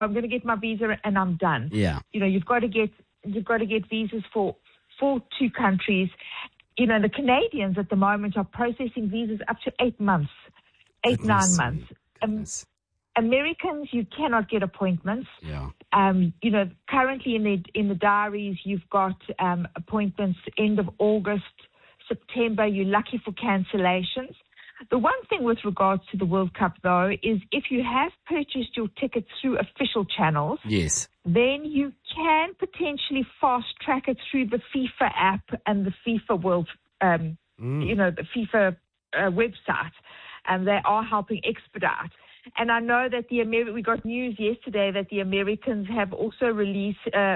I'm going to get my visa and I'm done. Yeah. You've got to get visas for 2 countries. The Canadians at the moment are processing visas up to 8 months, 9 months. Americans, you cannot get appointments. Yeah. Currently in the diaries, you've got appointments end of August, September. You're lucky for cancellations. The one thing with regards to the World Cup, though, is if you have purchased your tickets through official channels, yes, then you can potentially fast track it through the FIFA app and the FIFA World, the FIFA website, and they are helping expedite. And I know that we got news yesterday that the Americans have also released,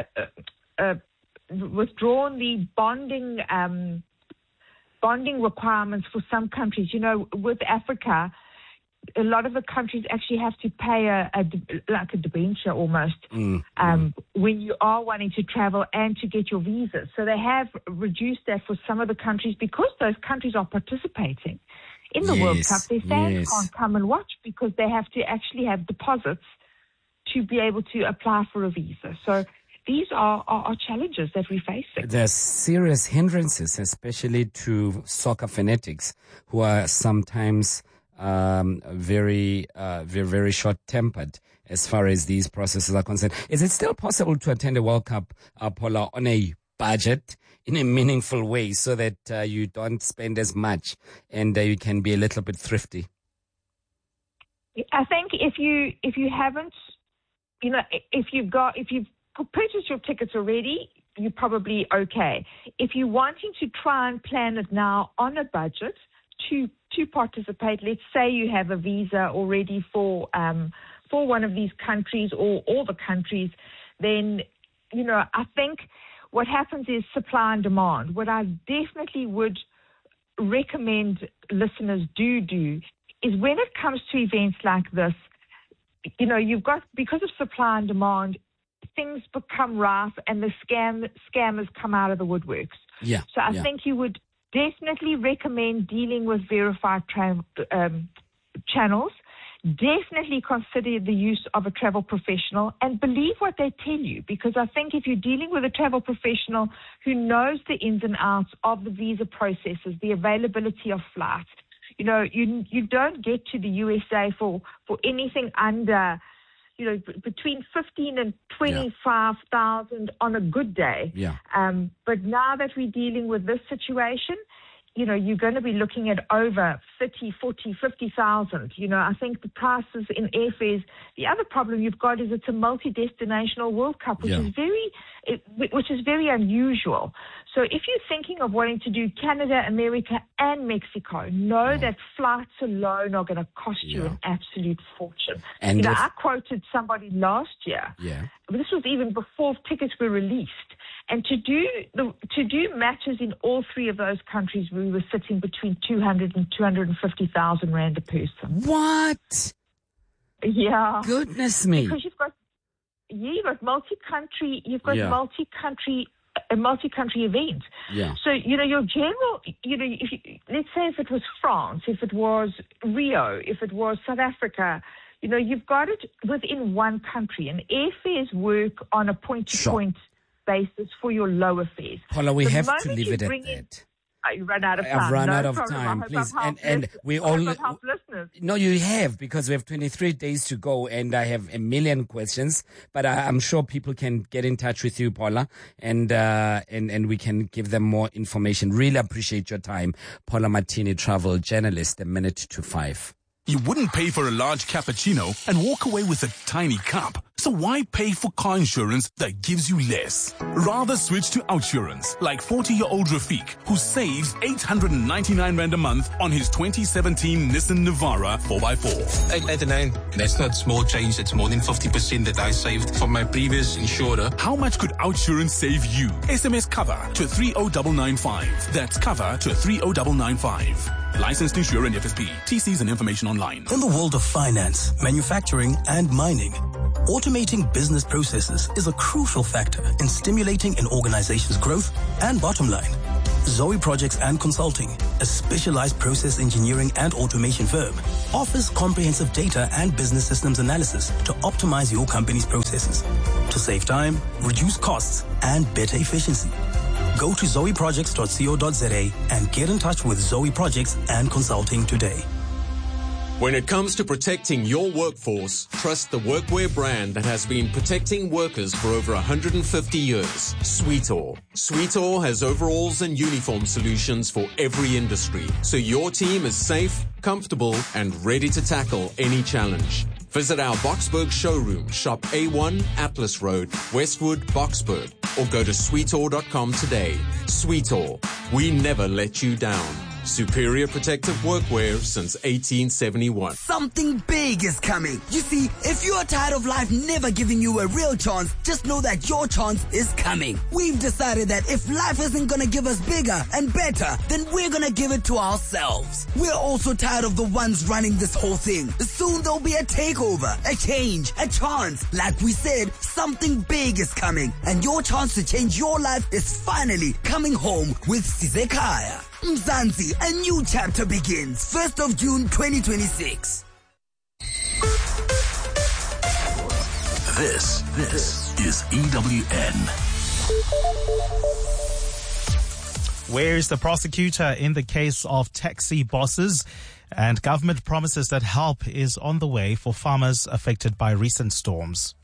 withdrawn the bonding requirements for some countries. With Africa, a lot of the countries actually have to pay like a debenture almost when you are wanting to travel and to get your visa. So they have reduced that for some of the countries because those countries are participating in the World Cup. Their fans can't come and watch because they have to actually have deposits to be able to apply for a visa. So these are challenges that we're facing. There's serious hindrances, especially to soccer fanatics who are sometimes very short-tempered as far as these processes are concerned. Is it still possible to attend a World Cup, Paula, on a budget in a meaningful way so that you don't spend as much and you can be a little bit thrifty? I think if you haven't, if you've purchased your tickets already, you're probably okay. If you're wanting to try and plan it now on a budget to participate, let's say you have a visa already for one of these countries or all the countries, then, I think what happens is supply and demand. What I definitely would recommend listeners do is when it comes to events like this, you've got, because of supply and demand, things become rife and the scammers come out of the woodworks. Yeah. So I think you would definitely recommend dealing with verified channels. Definitely consider the use of a travel professional and believe what they tell you, because I think if you're dealing with a travel professional who knows the ins and outs of the visa processes, the availability of flights, you don't get to the USA for anything under, between 15 and 25,000 on a good day. Yeah. But now that we're dealing with this situation, you're going to be looking at over 30, 40, 50,000. I think the prices in airfares, the other problem you've got is it's a multi-destinational World Cup, which is very unusual. So if you're thinking of wanting to do Canada, America, and Mexico, know that flights alone are going to cost you an absolute fortune. And I quoted somebody last year. Yeah. This was even before tickets were released. And to do matches in all 3 of those countries, we were sitting between 200 and 250,000 rand a person. What? Yeah. Goodness me. Because you've got multi-country, a multi-country event. Yeah. So, your general, let's say if it was France, if it was Rio, if it was South Africa, you've got it within one country, and airfares work on a point-to-point basis for your lower fares. Paula, we have to leave it at that. You run out of time. I've run out of time, please. And we only. No, you have, because we have 23 days to go and I have a million questions, but I'm sure people can get in touch with you, Paula, and we can give them more information. Really appreciate your time. Paula Martini, travel journalist, 1:05. You wouldn't pay for a large cappuccino and walk away with a tiny cup. So why pay for car insurance that gives you less? Rather switch to Outsurance, like 40-year-old Rafiq, who saves 899 Rand a month on his 2017 Nissan Navara 4x4. 899. That's not small change. That's more than 50% that I saved from my previous insurer. How much could Outsurance save you? SMS cover to 30995. That's cover to 30995. Licensed insurer and FSP. TCs and information online. In the world of finance, manufacturing, and mining, automating business processes is a crucial factor in stimulating an organization's growth and bottom line. Zoe Projects and Consulting, a specialized process engineering and automation firm, offers comprehensive data and business systems analysis to optimize your company's processes, to save time, reduce costs, and better efficiency. Go to zoeprojects.co.za and get in touch with Zoe Projects and Consulting today. When it comes to protecting your workforce, trust the workwear brand that has been protecting workers for over 150 years, Sweetall. Sweetall has overalls and uniform solutions for every industry, so your team is safe, comfortable, and ready to tackle any challenge. Visit our Boksburg showroom, shop A1 Atlas Road, Westwood, Boksburg, or go to sweetall.com today. Sweetall, we never let you down. Superior protective workwear since 1871. Something big is coming. You see, if you are tired of life never giving you a real chance, just know that your chance is coming. We've decided that if life isn't gonna give us bigger and better, then we're gonna give it to ourselves. We're also tired of the ones running this whole thing. Soon there'll be a takeover, a change, a chance. Like we said, something big is coming, and your chance to change your life is finally coming home with Sizekaya. Mzansi, a new chapter begins 1st of June 2026. This is EWN. Where is the prosecutor in the case of taxi bosses? And government promises that help is on the way for farmers affected by recent storms.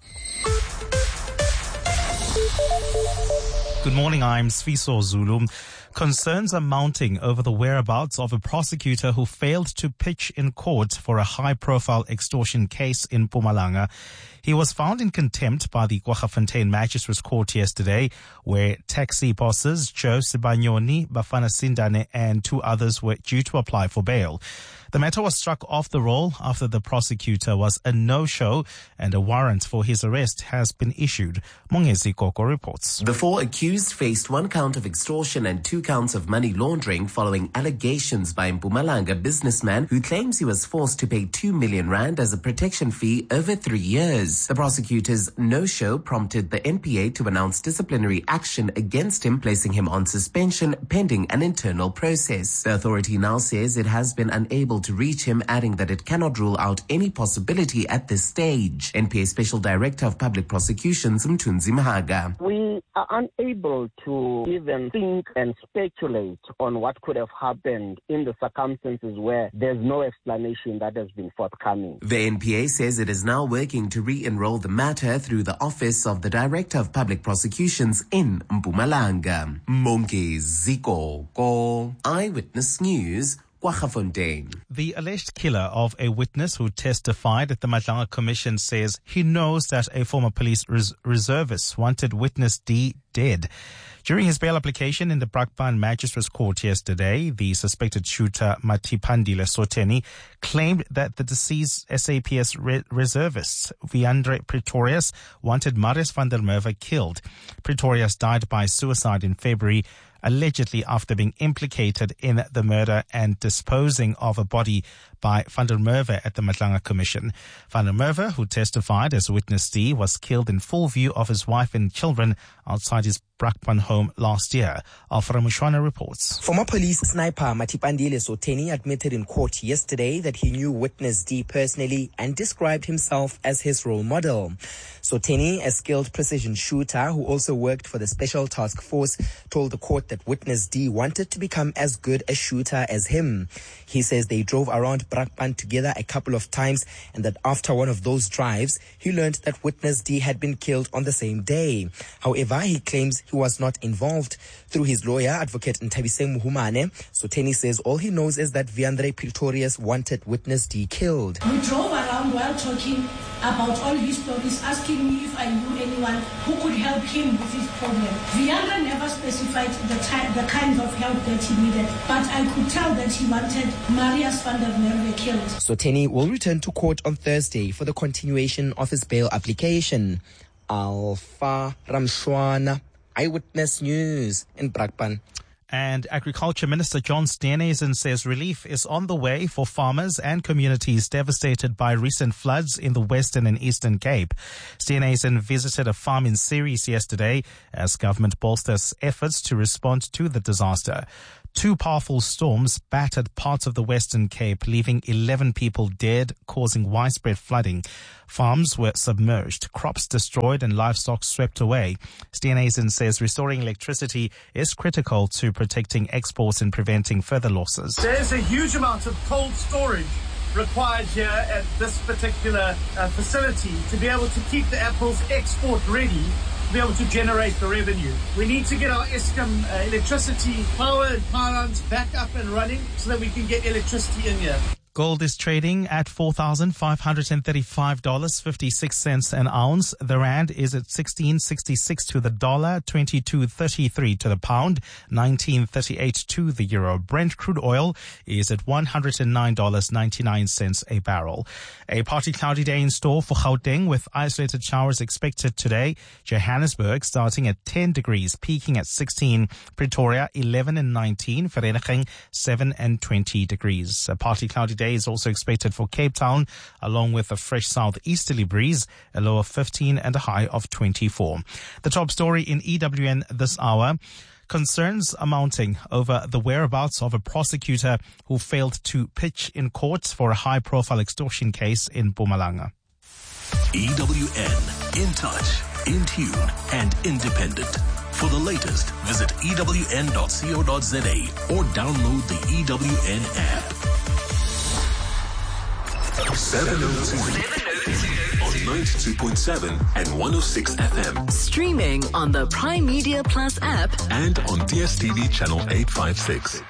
Good morning, I'm Sfiso Zulu. Concerns are mounting over the whereabouts of a prosecutor who failed to pitch in court for a high-profile extortion case in Mpumalanga. He was found in contempt by the Kwaggafontein Magistrates Court yesterday, where taxi bosses Joe Sibanyoni, Bafana Sindane, and two others were due to apply for bail. The matter was struck off the roll after the prosecutor was a no-show and a warrant for his arrest has been issued. Mongezi Koko reports. The four accused faced 1 count of extortion and 2 counts of money laundering following allegations by Mpumalanga businessman who claims he was forced to pay 2 million rand as a protection fee over 3 years. The prosecutor's no-show prompted the NPA to announce disciplinary action against him, placing him on suspension pending an internal process. The authority now says it has been unable to reach him, adding that it cannot rule out any possibility at this stage. NPA Special Director of Public Prosecutions, Mthunzi Mahaga. We are unable to even think and speculate on what could have happened in the circumstances where there's no explanation that has been forthcoming. The NPA says it is now working to re-enroll the matter through the Office of the Director of Public Prosecutions in Mpumalanga. Mongezi Koko, Eyewitness News, Kwaggafontein. The alleged killer of a witness who testified at the Madlanga Commission says he knows that a former police reservist wanted witness D dead. During his bail application in the Brakpan Magistrates Court yesterday, the suspected shooter Matipandile Soteni claimed that the deceased SAPS reservist Viandre Pretorius wanted Marius van der Merwe killed. Pretorius died by suicide in February, allegedly after being implicated in the murder and disposing of a body by van der Merwe at the Madlanga Commission. Van der Merwe, who testified as witness D, was killed in full view of his wife and children outside his Brakpan home last year. Alfred Mushwana reports. Former police sniper Matipandile Soteni admitted in court yesterday that he knew witness D personally and described himself as his role model. Soteni, a skilled precision shooter who also worked for the Special Task Force, told the court that witness D wanted to become as good a shooter as him. He says they drove around Brakpan together a couple of times and that after one of those drives, he learned that witness D had been killed on the same day. However, he claims he was not involved. Through his lawyer, Advocate Ntabiseng Muhumane, Soteni says all he knows is that Viandre Pretorius wanted witness D killed. We drove around while talking about all his stories, asking me if I knew anyone who could help him with his problem. Viandre never specified the kind of help that he needed, but I could tell that he wanted Marius van der Merwe killed. Soteni will return to court on Thursday for the continuation of his bail application. Alpha Ramshwana, Eyewitness News in Brakpan. And Agriculture Minister John Steenhuisen says relief is on the way for farmers and communities devastated by recent floods in the Western and Eastern Cape. Steenhuisen visited a farm in Ceres yesterday as government bolsters efforts to respond to the disaster. Two powerful storms battered parts of the Western Cape, leaving 11 people dead, causing widespread flooding. Farms were submerged, crops destroyed, and livestock swept away. Steenhuisen says restoring electricity is critical to protecting exports and preventing further losses. There's a huge amount of cold storage required here at this particular facility to be able to keep the apples export ready, to be able to generate the revenue. We need to get our Eskom electricity power and pylons back up and running so that we can get electricity in here. Gold is trading at $4,535.56 an ounce. The rand is at 16.66 to the dollar, 22.33 to the pound, 19.38 to the euro. Brent crude oil is at $109.99 a barrel. A partly cloudy day in store for Gauteng with isolated showers expected today. Johannesburg starting at 10 degrees, peaking at 16. Pretoria 11 and 19. Vereeniging 7 and 20 degrees. A partly cloudy day is also expected for Cape Town, along with a fresh southeasterly breeze, a low of 15 and a high of 24. The top story in EWN this hour. Concerns are mounting over the whereabouts of a prosecutor who failed to pitch in court for a high-profile extortion case in Mpumalanga. EWN, in touch, in tune, and independent. For the latest, visit ewn.co.za or download the EWN app. 702 on 92.7 and 106 FM. Streaming on the Prime Media Plus app and on DSTV channel 856.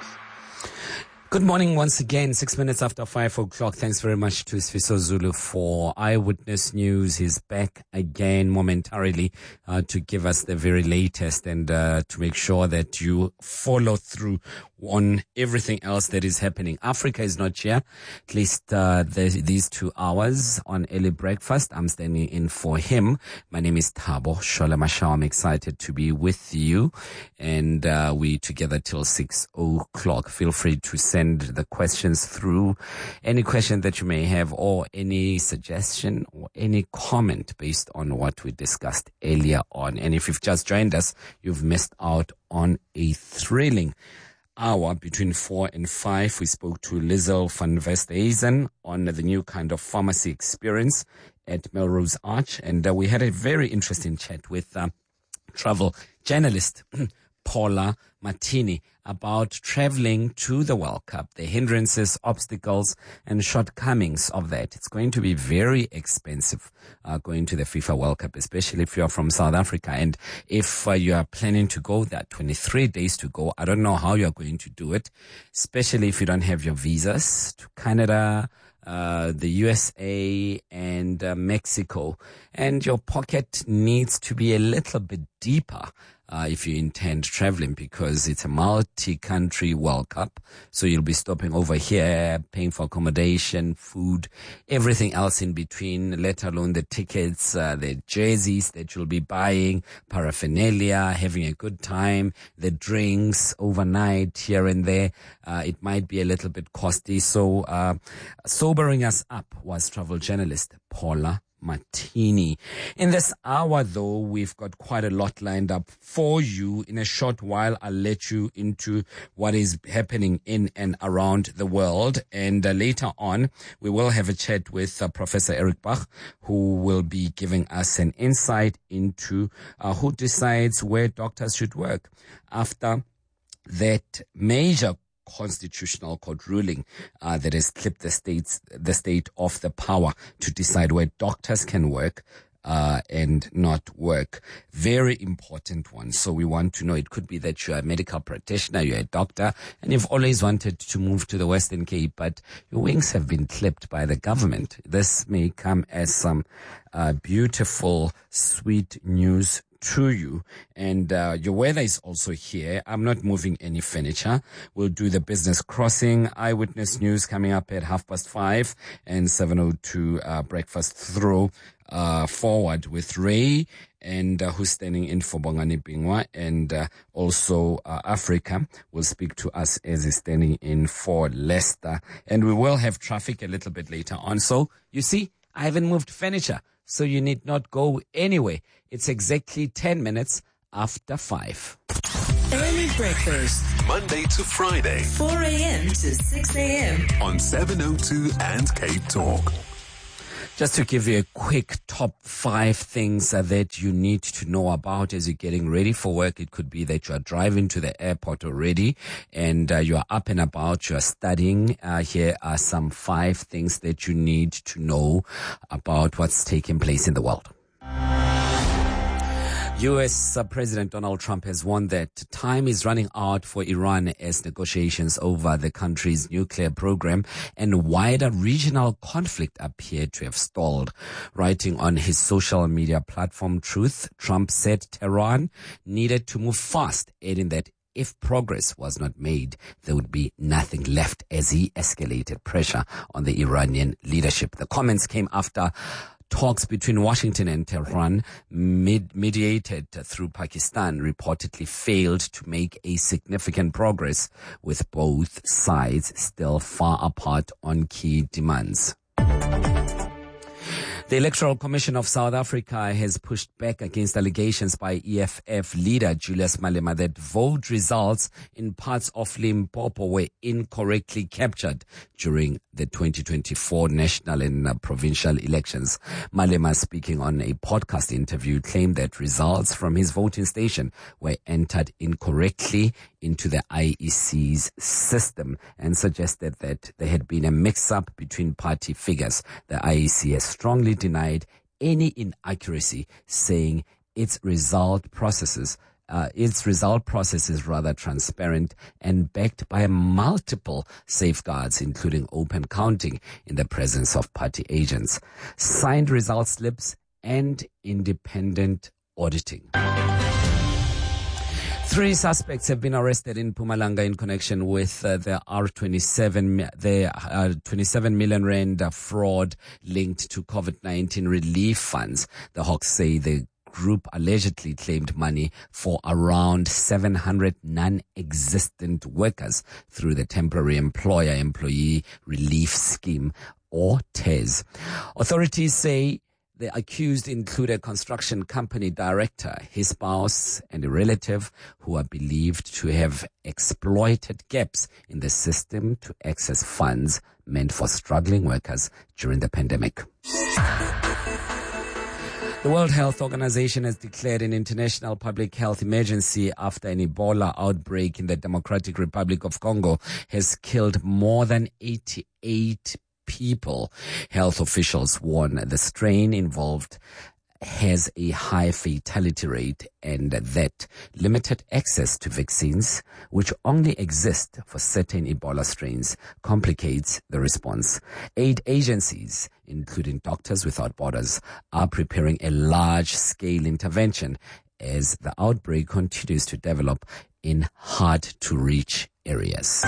Good morning once again, 6 minutes after 5 o'clock. Thanks very much to Sfiso Zulu for Eyewitness News. He's back again momentarily to give us the very latest and to make sure that you follow through on everything else that is happening. Africa is not here, at least these 2 hours on early breakfast. I'm standing in for him. My name is Thabo Shola Mashao. I'm excited to be with you, and we together till 6 o'clock. Feel free to send the questions through, any question that you may have or any suggestion or any comment based on what we discussed earlier on. And if you've just joined us, you've missed out on a thrilling hour between 4 and 5. We spoke to Liesl van Westhuizen on the new kind of pharmacy experience at Melrose Arch, and we had a very interesting chat with travel journalist Paula Martini about traveling to the World Cup, the hindrances, obstacles, and shortcomings of that. It's going to be very expensive going to the FIFA World Cup, especially if you are from South Africa. And if you are planning to go, there are 23 days to go. I don't know how you're going to do it, especially if you don't have your visas to Canada, the USA and Mexico. And your pocket needs to be a little bit deeper if you intend traveling, because it's a multi-country World Cup. So you'll be stopping over here, paying for accommodation, food, everything else in between, let alone the tickets, the jerseys that you'll be buying, paraphernalia, having a good time, the drinks overnight here and there. It might be a little bit costly. So sobering us up was travel journalist Paula Martini. In this hour, though, we've got quite a lot lined up for you. In a short while, I'll let you into what is happening in and around the world. And later on, we will have a chat with Professor Eric Bach, who will be giving us an insight into who decides where doctors should work after that major constitutional court ruling that has clipped the state of the power to decide where doctors can work and not work. Very important one. So we want to know, it could be that you're a medical practitioner, you're a doctor, and you've always wanted to move to the Western Cape, but your wings have been clipped by the government. This may come as some beautiful, sweet news to you. And your weather is also here. I'm not moving any furniture. We'll do the business crossing, eyewitness news coming up at 5:30 and 7:02 breakfast through forward with Ray, and who's standing in for Bongani Bingwa, and also Africa will speak to us as he's standing in for Leicester. And we will have traffic a little bit later on. So, you see, I haven't moved furniture, so you need not go anywhere. It's exactly 10 minutes after 5. Early breakfast. Monday to Friday. 4 a.m. to 6 a.m. On 702 and Cape Talk. Just to give you a quick top 5 things that you need to know about as you're getting ready for work. It could be that you are driving to the airport already and you are up and about, you are studying. Here are some 5 things that you need to know about what's taking place in the world. U.S. President Donald Trump has warned that time is running out for Iran as negotiations over the country's nuclear program and wider regional conflict appear to have stalled. Writing on his social media platform Truth, Trump said Tehran needed to move fast, adding that if progress was not made, there would be nothing left as he escalated pressure on the Iranian leadership. The comments came after talks between Washington and Tehran, mediated through Pakistan, reportedly failed to make a significant progress, with both sides still far apart on key demands. The Electoral Commission of South Africa has pushed back against allegations by EFF leader Julius Malema that vote results in parts of Limpopo were incorrectly captured during the 2024 national and provincial elections. Malema, speaking on a podcast interview, claimed that results from his voting station were entered incorrectly into the IEC's system and suggested that there had been a mix-up between party figures. The IEC has strongly denied any inaccuracy, saying its result process is rather transparent and backed by multiple safeguards, including open counting in the presence of party agents, signed result slips, and independent auditing. 3 suspects have been arrested in Mpumalanga in connection with the 27 million rand fraud linked to COVID-19 relief funds. The Hawks say the group allegedly claimed money for around 700 non-existent workers through the Temporary Employer-Employee Relief Scheme, or TES. Authorities say the accused include a construction company director, his spouse, and a relative who are believed to have exploited gaps in the system to access funds meant for struggling workers during the pandemic. The World Health Organization has declared an international public health emergency after an Ebola outbreak in the Democratic Republic of Congo has killed more than 88 people. Health officials warn the strain involved has a high fatality rate and that limited access to vaccines, which only exist for certain Ebola strains, complicates the response. Aid agencies, including Doctors Without Borders, are preparing a large-scale intervention as the outbreak continues to develop in hard-to-reach areas.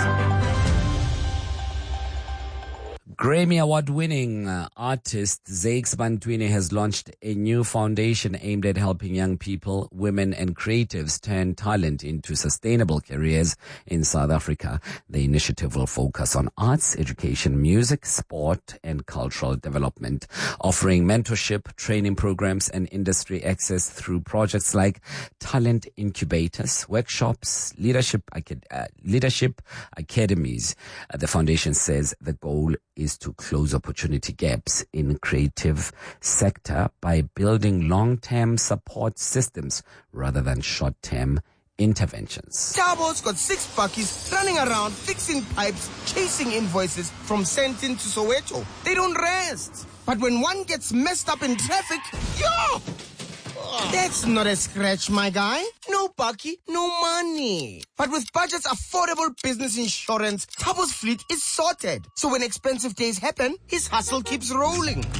Grammy Award-winning artist Zakes Bantwini has launched a new foundation aimed at helping young people, women and creatives turn talent into sustainable careers in South Africa. The initiative will focus on arts, education, music, sport and cultural development, offering mentorship, training programs and industry access through projects like talent incubators, workshops, leadership academies. The foundation says the goal is to close opportunity gaps in creative sector by building long-term support systems rather than short-term interventions. Tabo's got 6 buckies running around fixing pipes, chasing invoices from Sentin to Soweto. They don't rest. But when one gets messed up in traffic, yo! That's not a scratch, my guy. No bucky, no money. But with Budget's affordable business insurance, Tabo's fleet is sorted. So when expensive days happen, his hustle keeps rolling.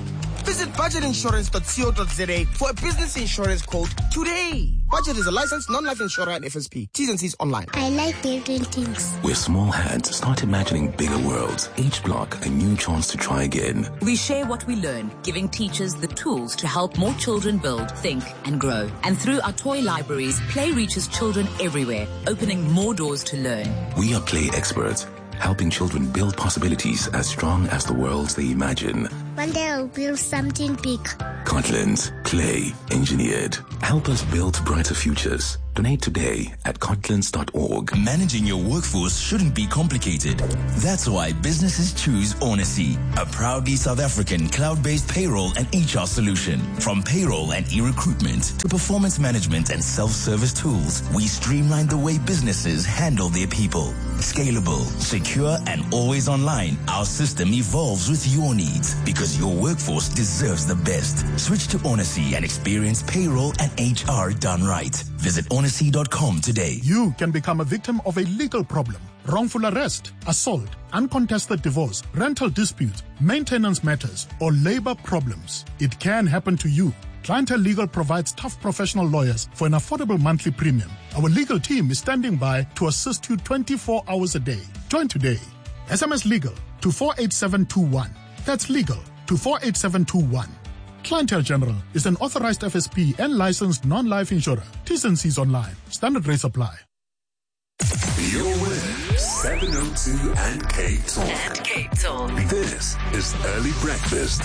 Visit budgetinsurance.co.za for a business insurance quote today. Budget is a licensed non-life insurer at FSP. T's and C's online. I like building things. Where small hands start imagining bigger worlds. Each block a new chance to try again. We share what we learn, giving teachers the tools to help more children build, think, and grow. And through our toy libraries, play reaches children everywhere, opening more doors to learn. We are play experts, helping children build possibilities as strong as the worlds they imagine. One day I'll build something big. Cortland's Play Engineered. Help us build brighter futures. Donate today at cortlands.org. Managing your workforce shouldn't be complicated. That's why businesses choose Onacy, a proudly South African cloud-based payroll and HR solution. From payroll and e-recruitment to performance management and self-service tools, we streamline the way businesses handle their people. Scalable, secure, and always online, our system evolves with your needs because your workforce deserves the best. Switch to Onacy and experience payroll and HR done right. Visit onacy.com today. You can become a victim of a legal problem. Wrongful arrest, assault, uncontested divorce, rental dispute, maintenance matters, or labor problems. It can happen to you. Clientele Legal provides tough professional lawyers for an affordable monthly premium. Our legal team is standing by to assist you 24 hours a day. Join today. SMS Legal to 48721. That's legal to 48721. Clientele General is an authorized FSP and licensed non-life insurer. T's and C's online. Standard rates apply. You're with 702 and Cape Talk. This is Early Breakfast.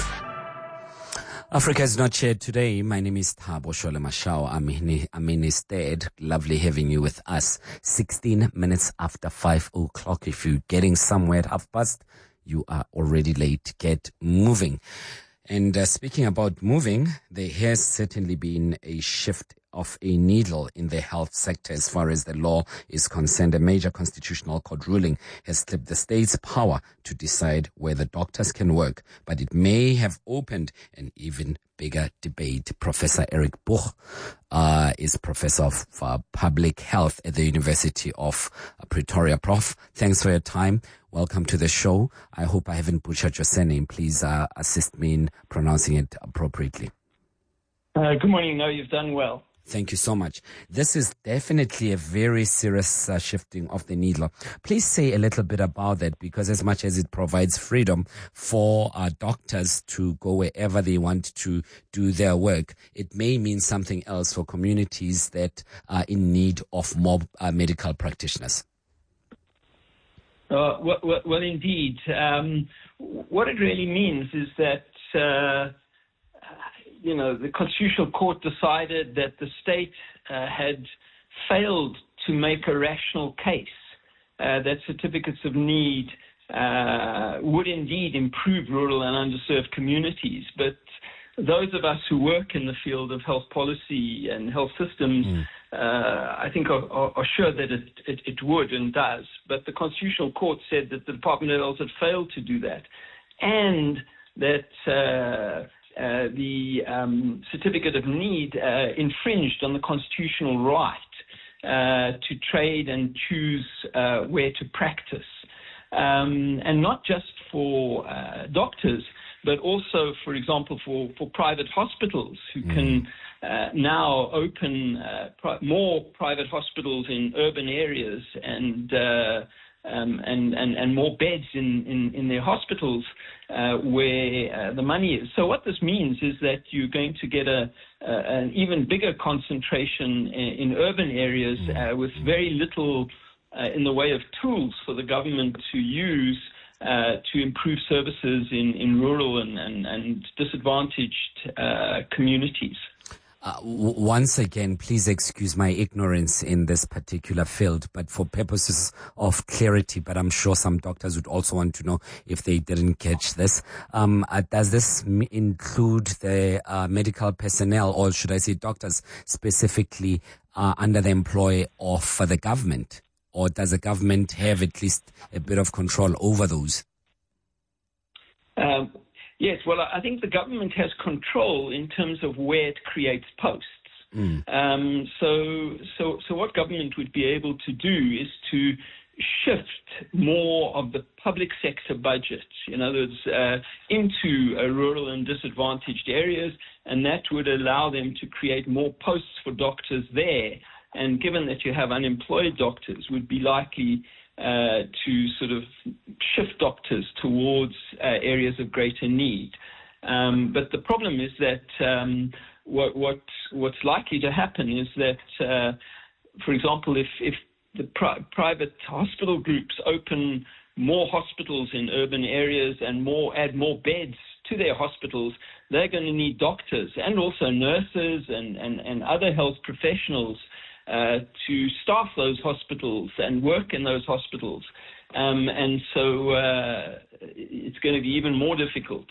Africa is not shared today. My name is Thabo Shole Mashao. I'm in his stead. Lovely having you with us. 16 minutes after 5 o'clock. If you're getting somewhere at 5:30, you are already late. Get moving. And speaking about moving, there has certainly been a shift of a needle in the health sector as far as the law is concerned. A major constitutional court ruling has clipped the state's power to decide whether doctors can work, but it may have opened an even bigger debate. Professor Eric Buch is Professor of Public Health at the University of Pretoria. Prof, thanks for your time. Welcome to the show. I hope I haven't butchered your surname. Please assist me in pronouncing it appropriately. Good morning. No, you've done well. Thank you so much. This is definitely a very serious shifting of the needle. Please say a little bit about that, because as much as it provides freedom for doctors to go wherever they want to do their work, it may mean something else for communities that are in need of more medical practitioners. Well, indeed. What it really means is that, the Constitutional Court decided that the state had failed to make a rational case that certificates of need would indeed improve rural and underserved communities. But those of us who work in the field of health policy and health systems, I think are sure that it would and does. But the Constitutional Court said that the Department of Health had failed to do that, and that the certificate of need infringed on the constitutional right to trade and choose where to practice. And not just for doctors, but also, for example, for private hospitals who can now open more private hospitals in urban areas and more beds in their hospitals where the money is. So what this means is that you're going to get an even bigger concentration in urban areas with very little in the way of tools for the government to use to improve services in rural and disadvantaged communities. Once again, please excuse my ignorance in this particular field, but for purposes of clarity, but I'm sure some doctors would also want to know if they didn't catch this. Does this include the medical personnel, or should I say doctors specifically under the employ of the government? Or does the government have at least a bit of control over those? Yes, well, I think the government has control in terms of where it creates posts. So what government would be able to do is to shift more of the public sector budget, in other words, into rural and disadvantaged areas, and that would allow them to create more posts for doctors there. And given that you have unemployed doctors, would be likely to sort of shift doctors towards areas of greater need. But the problem is that what's likely to happen is that, for example, if the private hospital groups open more hospitals in urban areas and add more beds to their hospitals, they're going to need doctors and also nurses and other health professionals to staff those hospitals and work in those hospitals. And so it's going to be even more difficult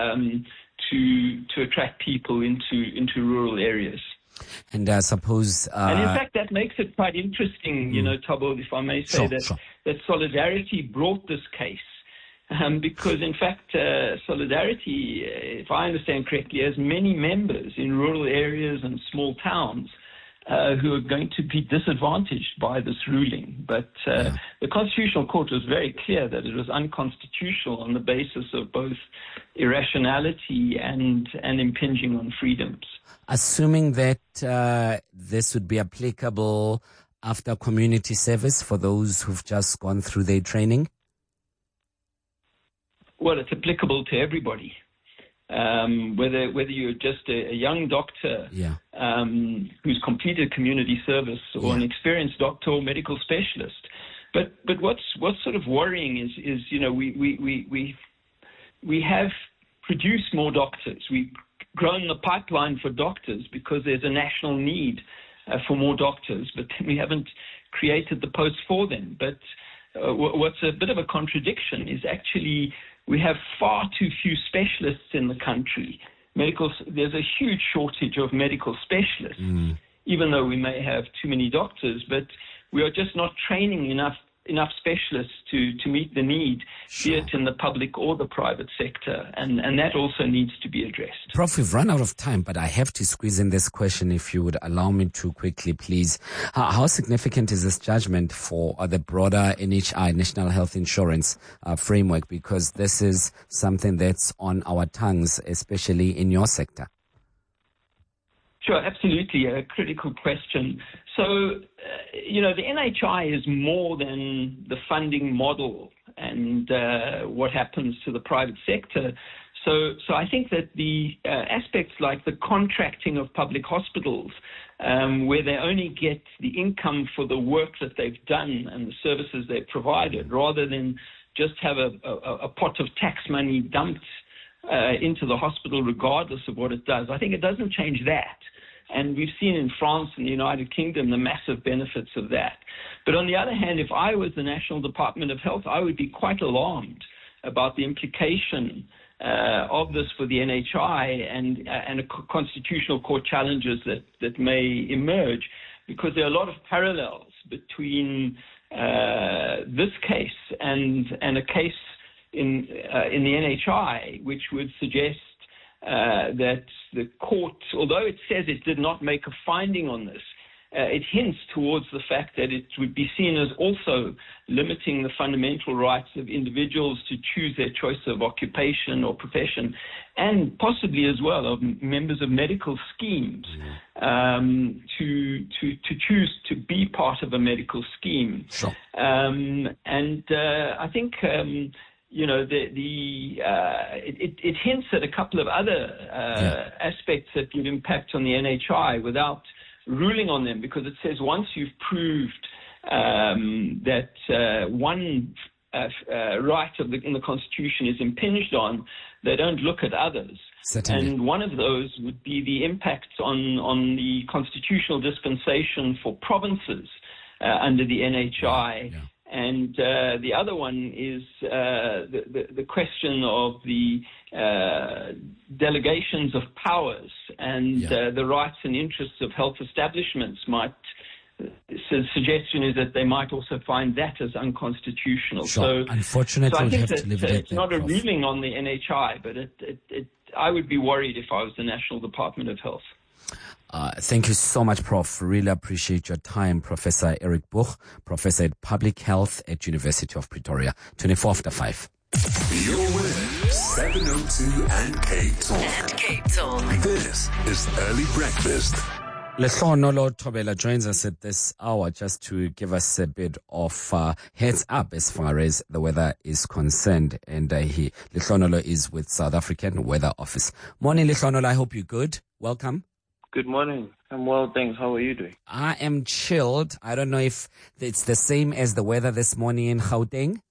to attract people into rural areas. And I suppose... and in fact, that makes it quite interesting, Thabo, if I may say, that Solidarity brought this case. Because, in fact, Solidarity, if I understand correctly, has many members in rural areas and small towns who are going to be disadvantaged by this ruling. But the Constitutional Court was very clear that it was unconstitutional on the basis of both irrationality and impinging on freedoms. Assuming that this would be applicable after community service for those who've just gone through their training? Well, it's applicable to everybody. Whether you're just a young doctor who's completed community service or an experienced doctor or medical specialist. But what's sort of worrying is we have produced more doctors. We've grown the pipeline for doctors because there's a national need for more doctors, but we haven't created the posts for them. But what's a bit of a contradiction is actually we have far too few specialists in the country. There's a huge shortage of medical specialists, even though we may have too many doctors, but we are just not training enough specialists to meet the need, be it in the public or the private sector, and that also needs to be addressed. Prof, we've run out of time, but I have to squeeze in this question if you would allow me to quickly, please. How significant is this judgment for the broader NHI, National Health Insurance framework? Because this is something that's on our tongues, especially in your sector. Sure, absolutely. A critical question. So, the NHI is more than the funding model and what happens to the private sector. So I think that the aspects like the contracting of public hospitals, where they only get the income for the work that they've done and the services they've provided, rather than just have a pot of tax money dumped into the hospital regardless of what it does. I think it doesn't change that. And we've seen in France and the United Kingdom the massive benefits of that. But on the other hand, if I was the National Department of Health, I would be quite alarmed about the implication of this for the NHI and Constitutional Court challenges that may emerge, because there are a lot of parallels between this case and a case in the NHI, which would suggest that the court, although it says it did not make a finding on this, it hints towards the fact that it would be seen as also limiting the fundamental rights of individuals to choose their choice of occupation or profession, and possibly as well of members of medical schemes to choose to be part of a medical scheme. Sure. I think it hints at a couple of other aspects that would impact on the NHI without ruling on them, because it says once you've proved that one right in the Constitution is impinged on, they don't look at others. Certainly. And one of those would be the impact on the constitutional dispensation for provinces under the NHI. Yeah. And the other one is the question of the delegations of powers and the rights and interests of health establishments might. So the suggestion is that they might also find that as unconstitutional. Sure. Unfortunately, so I think have to leave it it's at not that, a ruling on the NHI, but I would be worried if I was the National Department of Health. Thank you so much, Prof. Really appreciate your time, Professor Eric Buch, Professor at Public Health at University of Pretoria. 24 after 5. You're with 702 and Cape Talk. This is Early Breakfast. Lehloonolo Thobela joins us at this hour just to give us a bit of heads up as far as the weather is concerned. And Lehloonolo is with South African Weather Office. Morning, Lehloonolo. I hope you're good. Welcome. Good morning. I'm well, thanks. How are you doing? I am chilled. I don't know if it's the same as the weather this morning in Gauteng.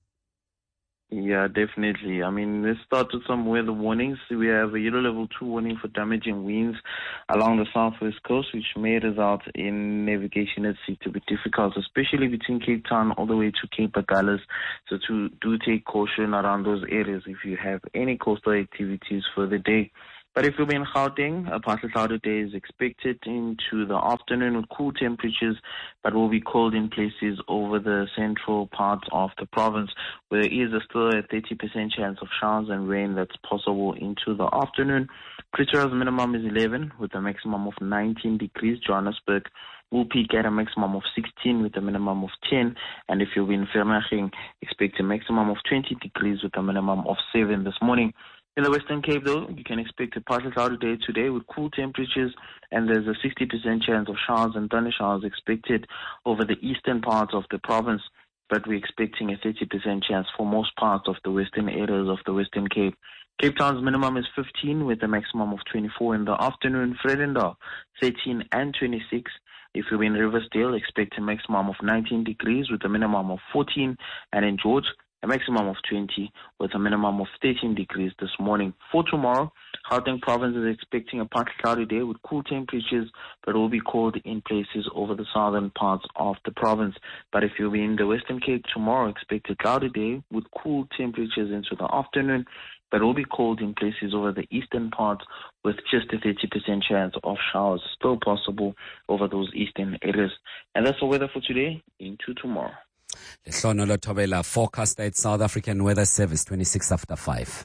Yeah, definitely. I mean, let's start with some weather warnings. We have a yellow level 2 warning for damaging winds along the southwest coast, which may result in navigation at sea to be difficult, especially between Cape Town all the way to Cape Agulhas. So do take caution around those areas if you have any coastal activities for the day. But if you'll be in Gauteng, a partly cloudy day is expected into the afternoon with cool temperatures, but will be cold in places over the central parts of the province, where there is still a 30% chance of showers and rain that's possible into the afternoon. Pretoria's minimum is 11 with a maximum of 19 degrees. Johannesburg will peak at a maximum of 16 with a minimum of 10. And if you'll be in Vereeniging, expect a maximum of 20 degrees with a minimum of 7 this morning. In the Western Cape, though, you can expect a partly cloudy day today with cool temperatures, and there's a 60% chance of showers and thunder showers expected over the eastern parts of the province, but we're expecting a 30% chance for most parts of the western areas of the Western Cape. Cape Town's minimum is 15 with a maximum of 24 in the afternoon. Vredendal, 13 and 26. If you're in Riversdale, expect a maximum of 19 degrees with a minimum of 14, and in George, a maximum of 20 with a minimum of 13 degrees this morning. For tomorrow, Gauteng province is expecting a partly cloudy day with cool temperatures, but will be cold in places over the southern parts of the province. But if you'll be in the Western Cape tomorrow, expect a cloudy day with cool temperatures into the afternoon, but will be cold in places over the eastern parts with just a 30% chance of showers still possible over those eastern areas. And that's the weather for today into tomorrow. Lehloonolo Thobela, forecast at South African Weather Service, 26 after 5.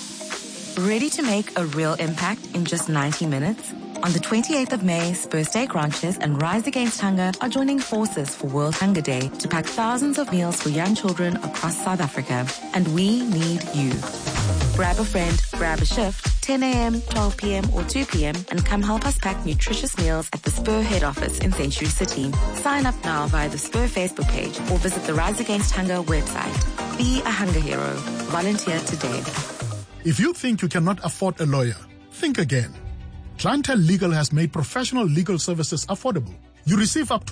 Ready to make a real impact in just 90 minutes? On the 28th of May, Spur Steak Ranches and Rise Against Hunger are joining forces for World Hunger Day to pack thousands of meals for young children across South Africa. And we need you. Grab a friend, grab a shift, 10 a.m., 12 p.m. or 2 p.m. and come help us pack nutritious meals at the Spur head office in Century City. Sign up now via the Spur Facebook page or visit the Rise Against Hunger website. Be a hunger hero. Volunteer today. If you think you cannot afford a lawyer, think again. Clientele Legal has made professional legal services affordable. You receive up to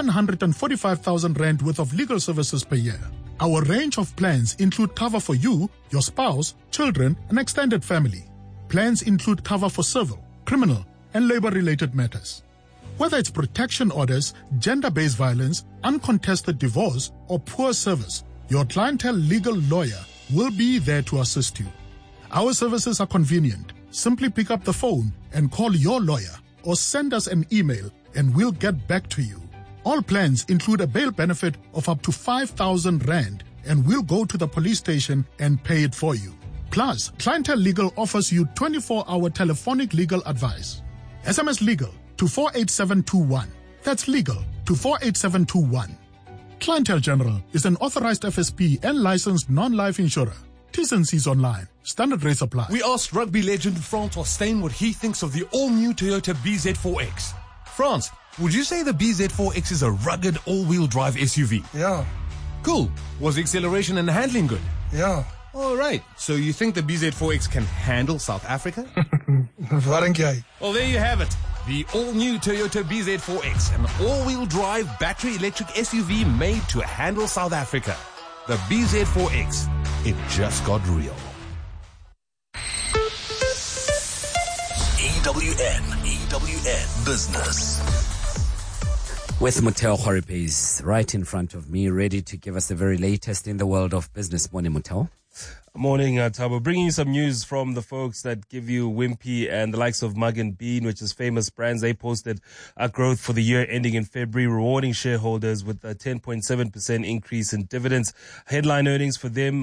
745,000 rand worth of legal services per year. Our range of plans include cover for you, your spouse, children, and extended family. Plans include cover for civil, criminal, and labor-related matters. Whether it's protection orders, gender-based violence, uncontested divorce, or poor service, your Clientele Legal lawyer will be there to assist you. Our services are convenient. Simply pick up the phone and call your lawyer or send us an email and we'll get back to you. All plans include a bail benefit of up to 5,000 rand and we'll go to the police station and pay it for you. Plus, Clientele Legal offers you 24-hour telephonic legal advice. SMS Legal to 48721. That's legal to 48721. Clientele General is an authorized FSP and licensed non-life insurer. T's and C's online. Standard rates apply. We asked rugby legend Francois Steyn what he thinks of the all-new Toyota BZ4X. France, would you say the BZ4X is a rugged all-wheel drive SUV? Yeah. Cool. Was the acceleration and handling good? Yeah. All right. So you think the BZ4X can handle South Africa? Well, there you have it. The all-new Toyota BZ4X, an all-wheel drive battery electric SUV made to handle South Africa. The BZ4X. It just got real. EWN Business. With Muteo Khoripes right in front of me, ready to give us the very latest in the world of business. Morning, Muteo. Morning, Thabo. Bringing you some news from the folks that give you Wimpy and the likes of Mug and Bean, which is famous brands. They posted a growth for the year ending in February, rewarding shareholders with a 10.7% increase in dividends. Headline earnings for them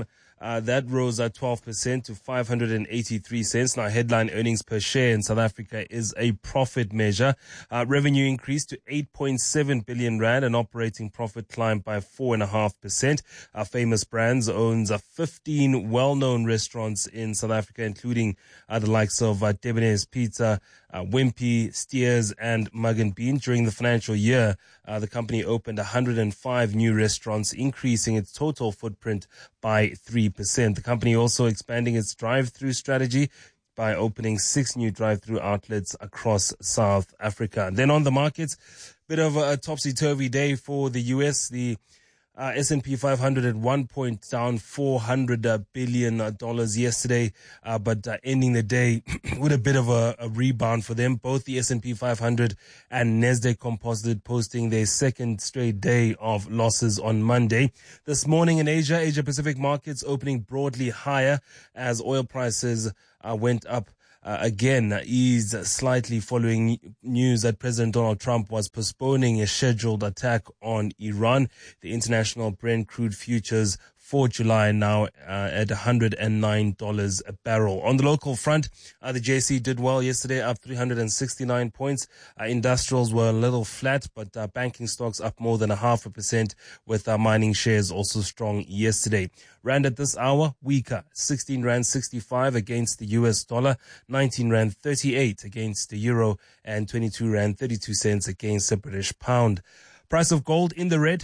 That rose at 12% to 583 cents. Now, headline earnings per share in South Africa is a profit measure. Revenue increased to 8.7 billion rand and operating profit climbed by 4.5%. Famous Brands owns 15 well-known restaurants in South Africa, including the likes of Debonairs Pizza, Wimpy, Steers, and Mug and Bean. During the financial year, the company opened 105 new restaurants, increasing its total footprint by 3%. The company also expanding its drive-through strategy by opening 6 new drive-through outlets across South Africa. And then on the markets, bit of a topsy-turvy day for the U.S. The S&P 500 at 1 point down $400 billion yesterday, but ending the day with a bit of a rebound for them. Both the S&P 500 and Nasdaq Composite posting their second straight day of losses on Monday. This morning in Asia Pacific markets opening broadly higher as oil prices went up. Again, eased slightly following news that President Donald Trump was postponing a scheduled attack on Iran. The international Brent crude futures for July now at $109 a barrel. On the local front, the JSE did well yesterday, up 369 points. Industrials were a little flat, but banking stocks up more than 0.5%, with mining shares also strong yesterday. Rand at this hour, weaker, 16 Rand 65 against the US dollar, 19 Rand 38 against the euro, and 22 Rand 32 cents against the British pound. Price of gold in the red,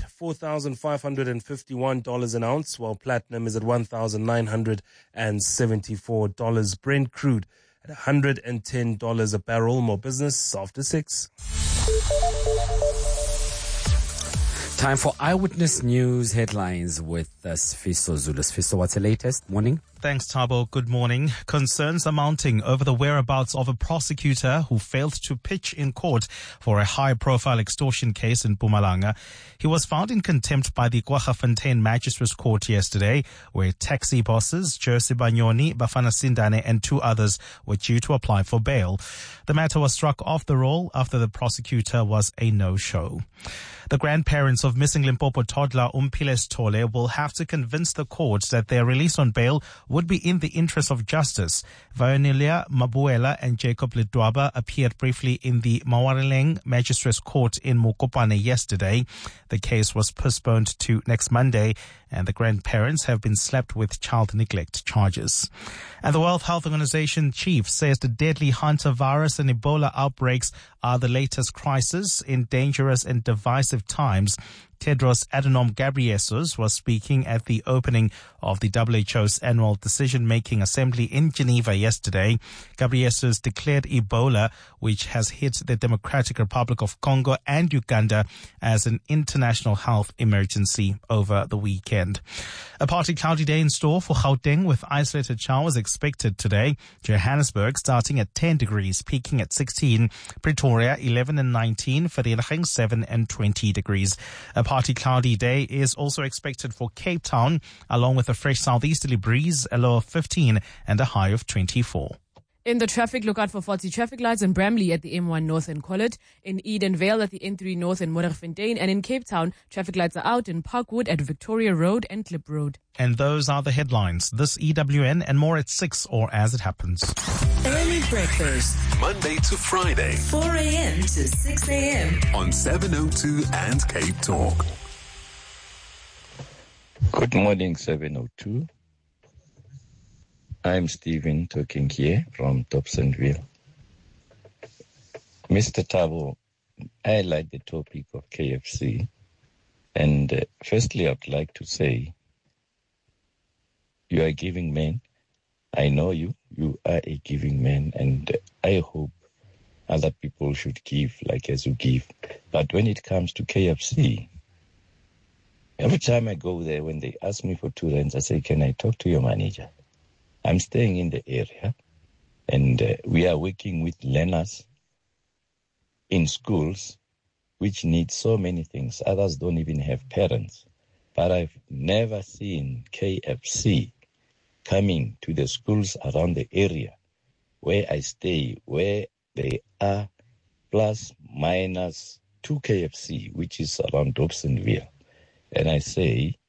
$4,551 an ounce, while platinum is at $1,974. Brent crude at $110 a barrel. More business after 6. Time for Eyewitness News headlines with Sfiso Zulu. Sfiso, what's the latest? Morning. Thanks, Thabo. Good morning. Concerns are mounting over the whereabouts of a prosecutor who failed to pitch in court for a high-profile extortion case in Mpumalanga. He was found in contempt by the Kwaggafontein Magistrates Court yesterday, where taxi bosses Jersey Banyoni, Bafana Sindane, and 2 others were due to apply for bail. The matter was struck off the roll after the prosecutor was a no-show. The grandparents of missing Limpopo toddler Umphile Sithole will have to convince the court that their release on bail would be in the interest of justice. Vionelia Mabuela and Jacob Ledwaba appeared briefly in the Mawareleng Magistrates Court in Mokopane yesterday. The case was postponed to next Monday, and the grandparents have been slapped with child neglect charges. And the World Health Organization chief says the deadly hantavirus and Ebola outbreaks are the latest crisis in dangerous and divisive times. Tedros Adhanom Ghebreyesus was speaking at the opening of the WHO's annual decision-making assembly in Geneva yesterday. Ghebreyesus declared Ebola, which has hit the Democratic Republic of Congo and Uganda, as an international health emergency over the weekend. A partly cloudy day in store for Gauteng with isolated showers expected today. Johannesburg starting at 10 degrees, peaking at 16. Pretoria 11 and 19. Vereeniging 7 and 20 degrees. A partly cloudy day is also expected for Cape Town, along with a fresh southeasterly breeze, a low of 15 and a high of 24. In the traffic, look out for faulty traffic lights in Bramley at the M1 North and Collett, in Edenvale at the N3 North and Modderfontein, and in Cape Town, traffic lights are out in Parkwood at Victoria Road and Klip Road. And those are the headlines. This EWN and more at 6 or as it happens. Early breakfast. Monday to Friday. 4 a.m. to 6 a.m. on 702 and Cape Talk. Good morning, 702. I'm Stephen talking here from Dobsonville. Mr. Thabo, I like the topic of KFC. And firstly, I'd like to say, you are a giving man. I know you. You are a giving man. And I hope other people should give like as you give. But when it comes to KFC, every time I go there, when they ask me for 2 rands, I say, can I talk to your manager? I'm staying in the area, and we are working with learners in schools which need so many things. Others don't even have parents. But I've never seen KFC coming to the schools around the area where I stay, where they are plus minus 2 KFC, which is around Dobsonville. And I say,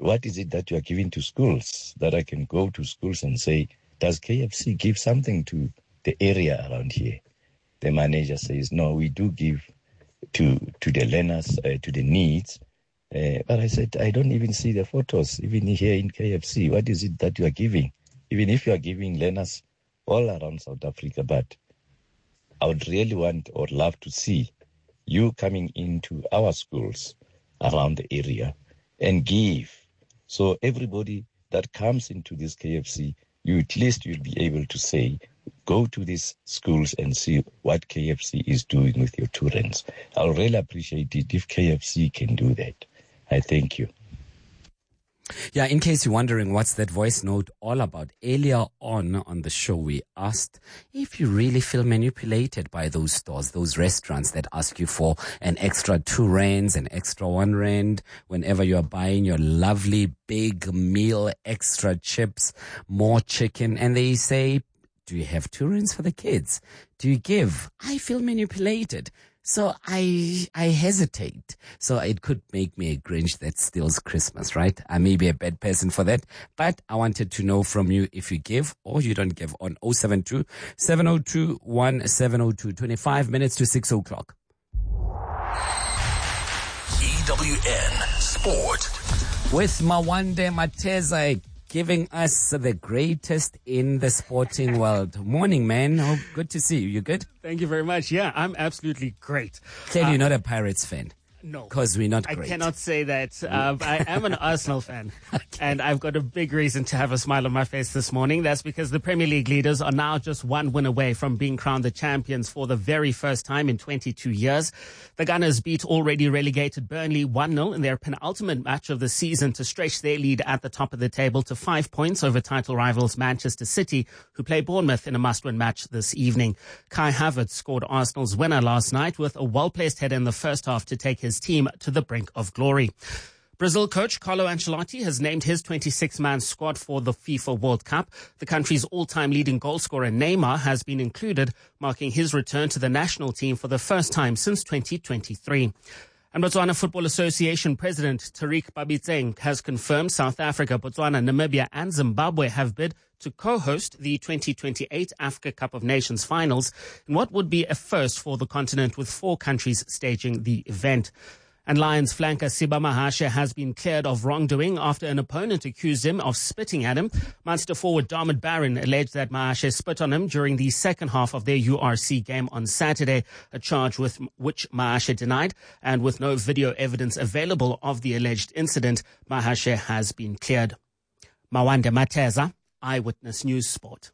what is it that you are giving to schools, that I can go to schools and say, does KFC give something to the area around here? The manager says, no, we do give to the learners, to the needs. But I said, I don't even see the photos, even here in KFC. What is it that you are giving? Even if you are giving learners all around South Africa, but I would really want or love to see you coming into our schools around the area and give. So everybody that comes into this KFC, at least you'll be able to say, go to these schools and see what KFC is doing with your children. I'll really appreciate it if KFC can do that. I thank you. Yeah, in case you're wondering what's that voice note all about, earlier on the show, we asked if you really feel manipulated by those stores, those restaurants that ask you for an extra 2 rands, an extra 1 rand, whenever you are buying your lovely big meal, extra chips, more chicken, and they say, do you have 2 rands for the kids? Do you give? I feel manipulated. So I hesitate. So it could make me a Grinch that steals Christmas, right? I may be a bad person for that, but I wanted to know from you if you give or you don't give on 072 702 1702. 25 minutes to 6 o'clock. EWN Sport. With Mawande Mateza giving us the greatest in the sporting world. Morning, man. Oh, good to see you. You good? Thank you very much. Yeah, I'm absolutely great. Clearly, you're not a Pirates fan. No. Because we're not great. I cannot say that. I am an Arsenal fan. Okay. And I've got a big reason to have a smile on my face this morning. That's because the Premier League leaders are now just 1 win away from being crowned the champions for the very first time in 22 years. The Gunners beat already relegated Burnley 1-0 in their penultimate match of the season to stretch their lead at the top of the table to 5 points over title rivals Manchester City, who play Bournemouth in a must-win match this evening. Kai Havertz scored Arsenal's winner last night with a well-placed header in the first half to take his team to the brink of glory. Brazil coach Carlo Ancelotti has named his 26-man squad for the FIFA World Cup. The country's all-time leading goal scorer Neymar has been included, marking his return to the national team for the first time since 2023. And Botswana Football Association President Tariq Babitseng has confirmed South Africa, Botswana, Namibia and Zimbabwe have bid to co-host the 2028 Africa Cup of Nations finals in what would be a first for the continent, with 4 countries staging the event. And Lions flanker Siba Mahashe has been cleared of wrongdoing after an opponent accused him of spitting at him. Munster forward Dermot Barron alleged that Mahashe spit on him during the second half of their URC game on Saturday, a charge with which Mahashe denied. And with no video evidence available of the alleged incident, Mahashe has been cleared. Mawande Mateza, Eyewitness News Sport.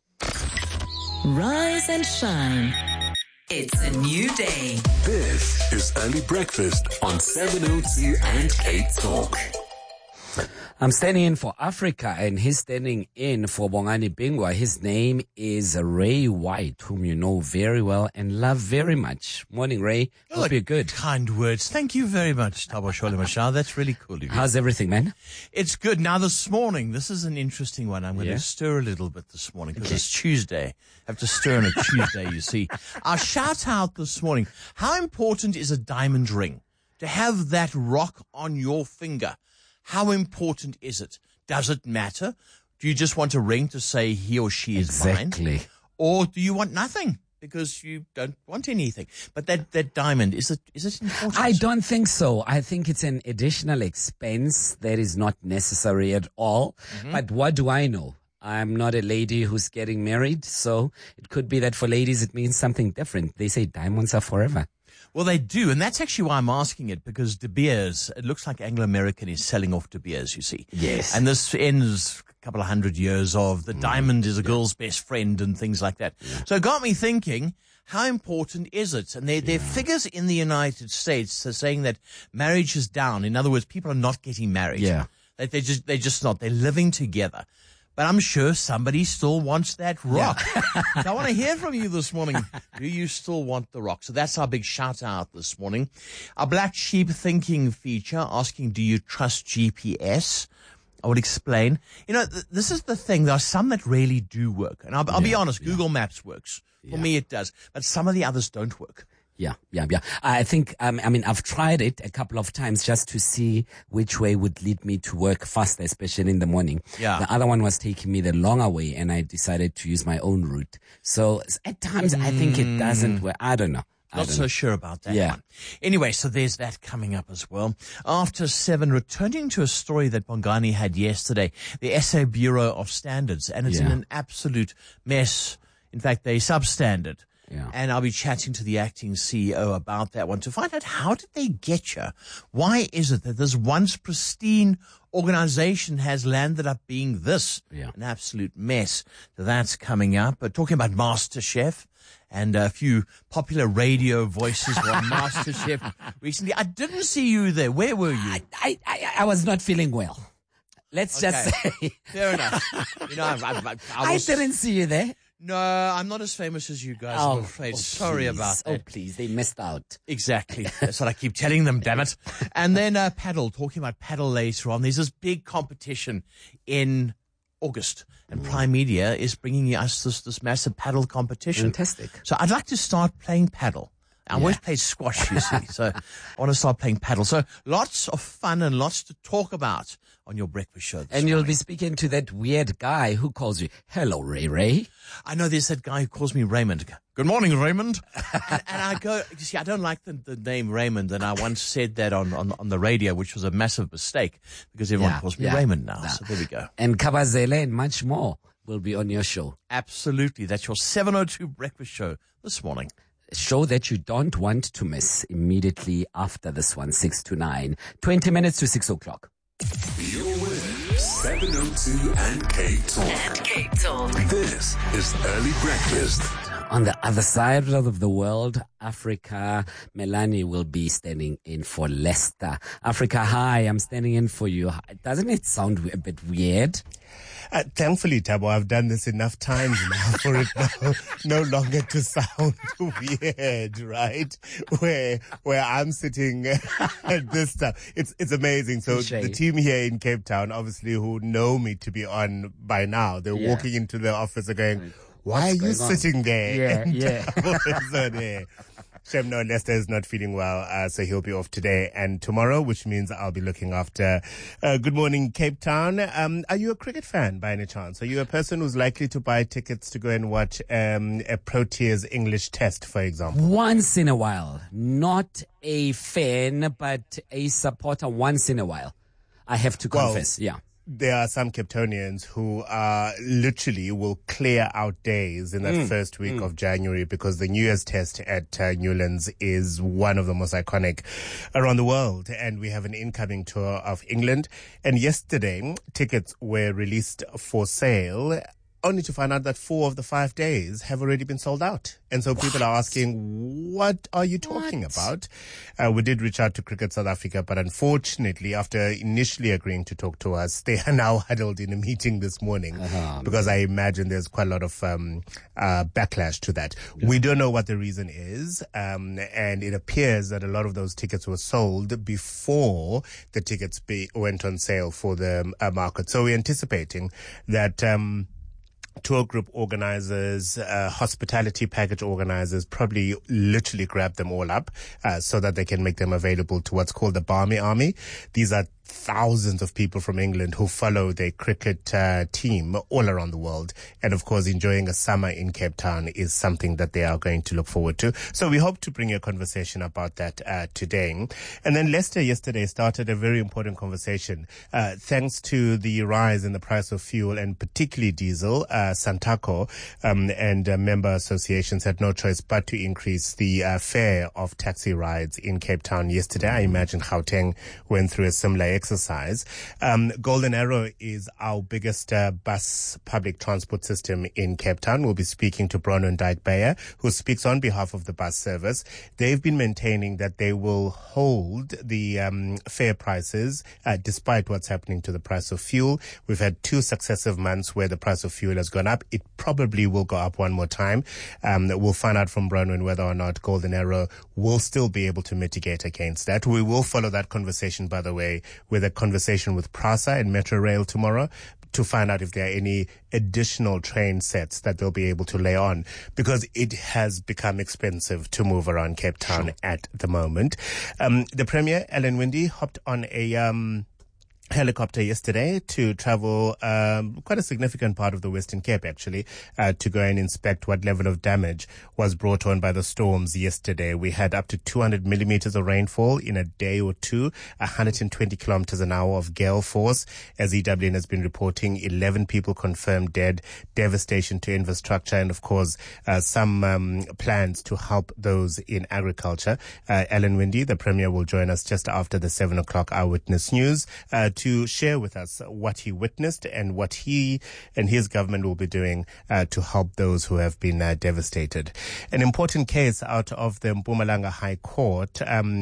Rise and shine. It's a new day. This is Early Breakfast on 702 and Cape Talk. I'm standing in for Africa, and he's standing in for Bongani Bingwa. His name is Ray White, whom you know very well and love very much. Morning, Ray. Hope you're good. Kind words. Thank you very much, Thabo Mashal. That's really cool of you. How's everything, man? It's good. Now, this morning, this is an interesting one. I'm going to stir a little bit this morning because it's Tuesday. I have to stir on a Tuesday, you see. Our shout out this morning. How important is a diamond ring? To have that rock on your finger. How important is it? Does it matter? Do you just want a ring to say he or she is mine? Or do you want nothing because you don't want anything? But that diamond, is it important? I don't think so. I think it's an additional expense that is not necessary at all. Mm-hmm. But what do I know? I'm not a lady who's getting married, so it could be that for ladies it means something different. They say diamonds are forever. Well, they do, and that's actually why I'm asking it, because De Beers, it looks like Anglo American is selling off De Beers, you see. Yes. And this ends a couple of 100 years of the diamond is a girl's best friend and things like that. Yeah. So it got me thinking, how important is it? And there are figures in the United States that are saying that marriage is down. In other words, people are not getting married. Yeah. They're just not. They're living together. But I'm sure somebody still wants that rock. Yeah. So I want to hear from you this morning. Do you still want the rock? So that's our big shout out this morning. Our Black Sheep Thinking feature asking, do you trust GPS? I would explain. You know, this is the thing. There are some that really do work. And I'll be honest, Google Maps works. For me, it does. But some of the others don't work. Yeah. I think, I've tried it a couple of times just to see which way would lead me to work faster, especially in the morning. Yeah. The other one was taking me the longer way, and I decided to use my own route. So at times I think it doesn't work. I don't know. Not so sure about that Yeah. one. Anyway, so there's that coming up as well. After 7, returning to a story that Bongani had yesterday, the SA Bureau of Standards, and it's in an absolute mess. In fact, they're substandard. Yeah. And I'll be chatting to the acting CEO about that one to find out, how did they get you? Why is it that this once pristine organization has landed up being this? An absolute mess. So that's coming up. But talking about MasterChef, and a few popular radio voices were on MasterChef recently. I didn't see you there. Where were you? I was not feeling well. Let's just say. Fair enough. I didn't see you there. No, I'm not as famous as you guys, I'm afraid. Sorry about that. Oh, please. They missed out. Exactly. That's what I keep telling them, damn it. And then paddle, talking about paddle later on. There's this big competition in August, and Prime Media is bringing us this massive paddle competition. Fantastic. So I'd like to start playing paddle. I always played squash, you see, so I want to start playing paddle. So lots of fun and lots to talk about on your breakfast show this And you'll morning. be speaking to that weird guy who calls you, hello, Ray. I know there's that guy who calls me Raymond. Good morning, Raymond. and I go, you see, I don't like the name Raymond, and I once said that on the radio, which was a massive mistake, because everyone calls me Raymond now. So there we go. And Kabazele and much more will be on your show. Absolutely. That's your 7:02 breakfast show this morning. A show that you don't want to miss immediately after this one, 6 to 9. 20 minutes to 6 o'clock. You're with 702 and K Talk. This is Early Breakfast. On the other side of the world, Africa, Melanie will be standing in for Leicester. Africa, hi, I'm standing in for you. Doesn't it sound a bit weird? Thankfully, Tabo, I've done this enough times now for it no longer to sound weird, right? Where I'm sitting at this time. It's amazing. So the team here in Cape Town, obviously, who know me to be on by now, they're walking into the office and going, why are you sitting there? So there. Shem, no, Lester is not feeling well, so he'll be off today and tomorrow, which means I'll be looking after Good Morning Cape Town. Are you a cricket fan by any chance? Are you a person who's likely to buy tickets to go and watch a Proteas English Test, for example? Once in a while. Not a fan, but a supporter once in a while. I have to confess, There are some Capetonians who literally will clear out days in that first week of January, because the New Year's Test at Newlands is one of the most iconic around the world. And we have an incoming tour of England. And yesterday, tickets were released for sale, only to find out that 4 of the 5 days have already been sold out. And so people are asking, what are you talking about? We did reach out to Cricket South Africa, but unfortunately, after initially agreeing to talk to us, they are now huddled in a meeting this morning, because I imagine there's quite a lot of backlash to that. We don't know what the reason is, and it appears that a lot of those tickets were sold before the tickets went on sale for the market. So we're anticipating that tour group organizers, hospitality package organizers probably literally grab them all up so that they can make them available to what's called the Barmy Army. These are thousands of people from England who follow their cricket team all around the world. And of course, enjoying a summer in Cape Town is something that they are going to look forward to. So we hope to bring you a conversation about that today. And then Leicester yesterday started a very important conversation. Thanks to the rise in the price of fuel and particularly diesel, Santaco and member associations had no choice but to increase the fare of taxi rides in Cape Town yesterday. I imagine Gauteng went through a similar exercise. Golden Arrow is our biggest bus public transport system in Cape Town. We'll be speaking to Bronwyn Dyke-Beyer, who speaks on behalf of the bus service. They've been maintaining that they will hold the fare prices despite what's happening to the price of fuel. We've had 2 successive months where the price of fuel has gone up. It probably will go up one more time. We'll find out from Bronwyn whether or not Golden Arrow will still be able to mitigate against that. We will follow that conversation, by the way, with a conversation with PRASA and Metro Rail tomorrow to find out if there are any additional train sets that they'll be able to lay on, because it has become expensive to move around Cape Town at the moment. The Premier, Alan Winde, hopped on a helicopter yesterday to travel quite a significant part of the Western Cape, actually, to go and inspect what level of damage was brought on by the storms yesterday. We had up to 200 millimeters of rainfall in a day or two, 120 kilometers an hour of gale force. As EWN has been reporting, 11 people confirmed dead, devastation to infrastructure, and of course, some plans to help those in agriculture. Alan Winde, the Premier, will join us just after the 7 o'clock Eyewitness News to share with us what he witnessed and what he and his government will be doing to help those who have been devastated. An important case out of the Mpumalanga High Court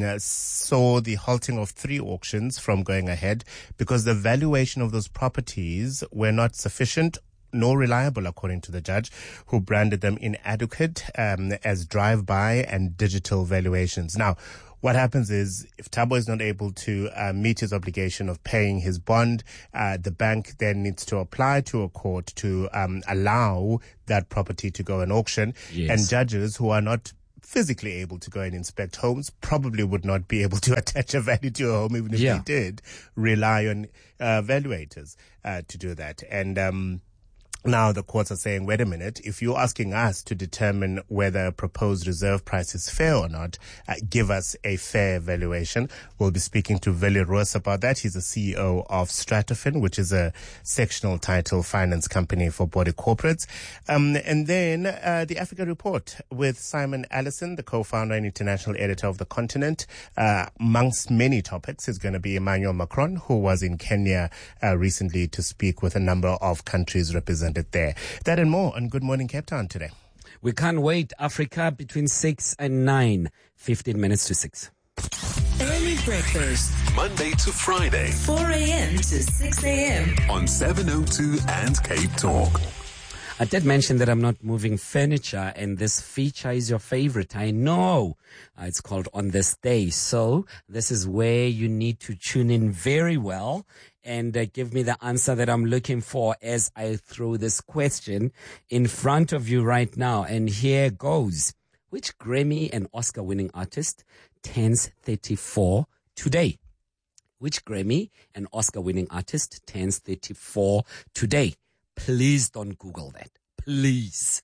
saw the halting of 3 auctions from going ahead because the valuation of those properties were not sufficient nor reliable, according to the judge, who branded them inadequate as drive-by and digital valuations. Now, what happens is if Thabo is not able to meet his obligation of paying his bond, the bank then needs to apply to a court to allow that property to go on auction. Yes. And judges who are not physically able to go and inspect homes probably would not be able to attach a value to a home, even if they did rely on valuators to do that. And now the courts are saying, wait a minute, if you're asking us to determine whether a proposed reserve price is fair or not, give us a fair valuation. We'll be speaking to Veli Roos about that. He's the CEO of Stratofin, which is a sectional title finance company for body corporates. And then the Africa Report with Simon Allison, the co-founder and international editor of The Continent. Amongst many topics is going to be Emmanuel Macron, who was in Kenya recently to speak with a number of countries represented there. That and more on Good Morning Cape Town today. We can't wait. Africa between 6 and 9, 15 minutes to 6. Early breakfast. Monday to Friday. 4 a.m. to 6 a.m. on 702 and Cape Talk. I did mention that I'm not moving furniture, and this feature is your favorite. I know. It's called On This Day. So this is where you need to tune in very well and give me the answer that I'm looking for as I throw this question in front of you right now. And here goes. Which Grammy and Oscar winning artist turns 34 today? Which Grammy and Oscar winning artist turns 34 today? Please don't Google that. Please.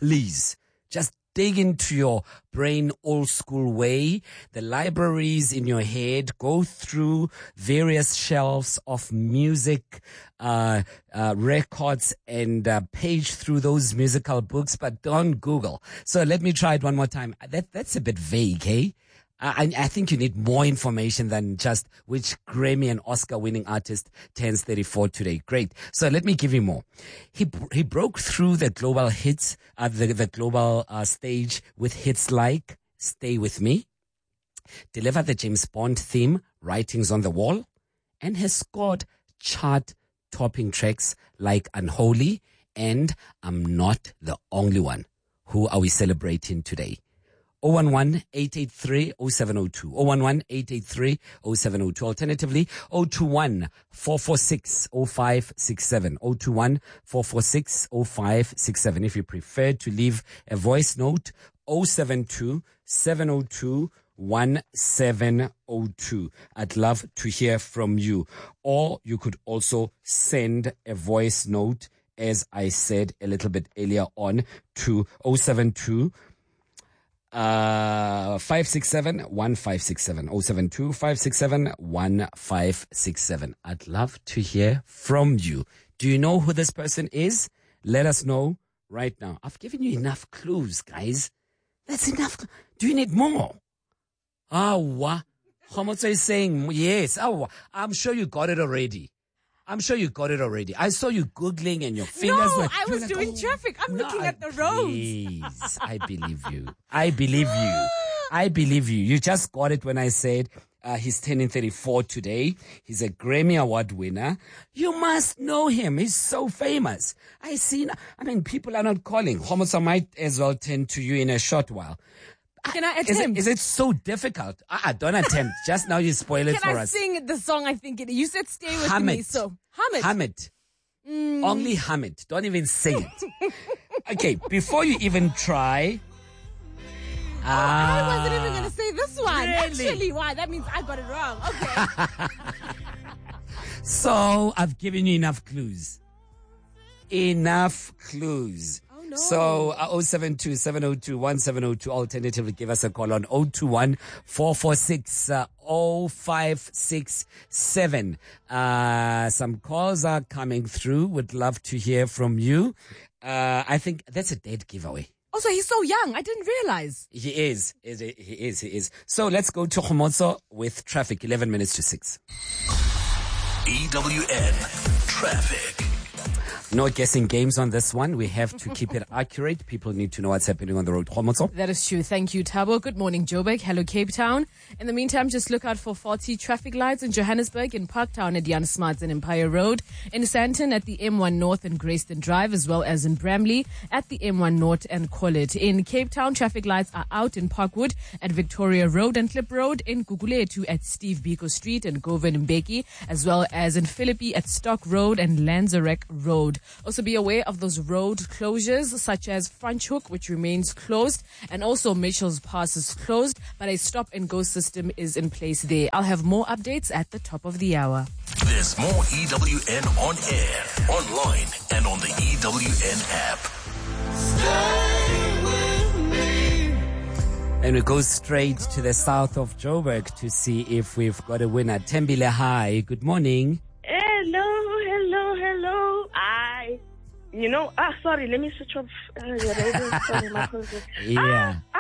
Just dig into your brain old school way. The libraries in your head, go through various shelves of music, records, and page through those musical books, but don't Google. So let me try it one more time. That's a bit vague, eh? I think you need more information than just which Grammy and Oscar winning artist turns 34 today. Great. So let me give you more. He broke through the global hits, the global stage with hits like Stay With Me, delivered the James Bond theme, Writings on the Wall, and has scored chart-topping tracks like Unholy and I'm Not the Only One. Who are we celebrating today? 011-883-0702. 011-883-0702. Alternatively, 021-446-0567. 021-446-0567. If you prefer to leave a voice note, 072-702-1702. I'd love to hear from you. Or you could also send a voice note, as I said a little bit earlier on, to 072 567-1567. 072-567-1567. I'd love to hear from you. Do you know who this person is? Let us know right now. I've given you enough clues, guys. That's enough. Do you need more? Homotso is saying yes. I'm sure you got it already. I saw you Googling and your fingers were... No, I was doing traffic. I'm looking at the roads. Please, I believe you. I believe you. You just got it when I said he's turning 34 today. He's a Grammy Award winner. You must know him. He's so famous. People are not calling. Homotso might as well turn to you in a short while. Can I attempt? Is it so difficult? Don't attempt. Just now you spoil it for us. Can I sing the song I think it is? You said Stay With Me, so hum it. Hum it. Only hum it. Don't even sing it. Okay, before you even try. I wasn't even going to say this one. Really? Actually, why? That means I got it wrong. Okay. So, I've given you enough clues. Enough clues. Oh, no. So, 072 702 1702. Alternatively, give us a call on 021 446 0567. Some calls are coming through. Would love to hear from you. I think that's a dead giveaway. Also, he's so young. I didn't realize. He is. He is. So let's go to Khomotso with traffic. 11 minutes to 6. EWN Traffic. No guessing games on this one. We have to keep it accurate. People need to know what's happening on the road. Khomotso. That is true. Thank you, Thabo. Good morning, Joburg. Hello, Cape Town. In the meantime, just look out for faulty traffic lights in Johannesburg, in Parktown at Jan Smarts and Empire Road, in Sandton at the M1 North and Grayston Drive, as well as in Bramley at the M1 North and Collet. In Cape Town, traffic lights are out in Parkwood at Victoria Road and Klip Road, in Guguletu at Steve Biko Street and Govan Mbeki, as well as in Philippi at Stock Road and Lanzarek Road. Also be aware of those road closures such as Franschhoek, which remains closed, and also Mitchell's Pass is closed, but a stop and go system is in place there. I'll have more updates at the top of the hour. There's more EWN on air, online, and on the EWN app. And we go straight to the south of Joburg to see if we've got a winner. Tembile, hi. Good morning. Hello. Sorry, let me switch off the radio. Sorry, my cousin. Yeah.